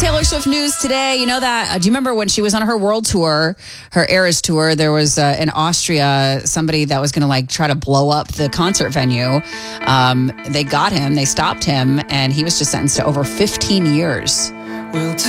Taylor Swift news today. You know that, do you remember when she was on her world tour, her Eras tour, there was in Austria, somebody that was going to try to blow up the concert venue. They got him, they stopped him, and he was just sentenced to over 15 years.